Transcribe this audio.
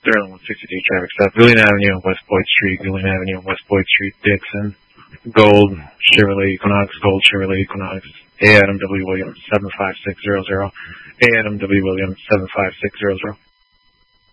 Sterling 162 traffic stop. Gillian Avenue, West Boyd Street, Gillian Avenue, West Boyd Street, Dixon. Gold Chevrolet Equinox, Gold Chevrolet Equinox. A. Adam W. Williams, 75600. A. Adam W. Williams, 75600.